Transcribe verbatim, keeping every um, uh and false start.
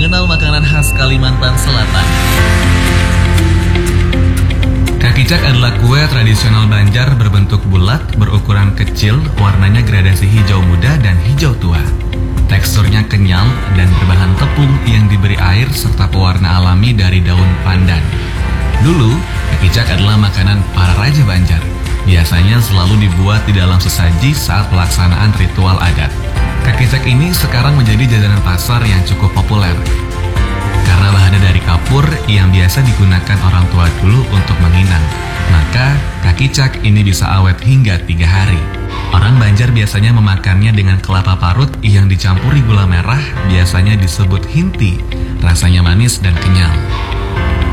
mengenal makanan khas Kalimantan Selatan. Kakicak adalah kue tradisional Banjar berbentuk bulat, berukuran kecil, warnanya gradasi hijau muda dan hijau tua. Teksturnya kenyal dan berbahan tepung yang diberi air serta pewarna alami dari daun pandan. Dulu, kakicak adalah makanan para raja Banjar. Biasanya selalu dibuat di dalam sesaji saat pelaksanaan ritual adat. Kakicak ini sekarang menjadi jajanan pasar yang cukup populer. Karena bahannya dari kapur yang biasa digunakan orang tua dulu untuk menginang, maka kakicak ini bisa awet hingga tiga hari. Orang Banjar biasanya memakannya dengan kelapa parut yang dicampuri gula merah, biasanya disebut hinti. Rasanya manis dan kenyal.